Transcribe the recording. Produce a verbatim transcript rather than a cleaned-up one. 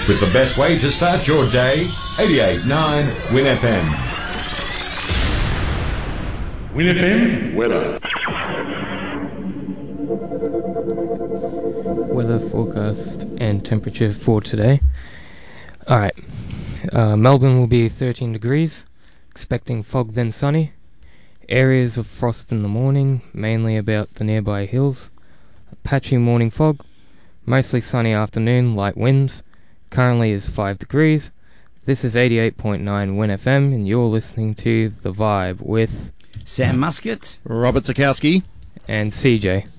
with the best way to start your day. eighty-eight point nine Win F M. Win F M Weather. Weather forecast and temperature for today. Alright, uh, Melbourne will be thirteen degrees, expecting fog then sunny. Areas of frost in the morning, mainly about the nearby hills. Patchy morning fog, mostly sunny afternoon, light winds. Currently is five degrees. This is eighty-eight point nine Win F M, and you're listening to The Vibe with Sam Muscat, Robert Zakowski, and C J.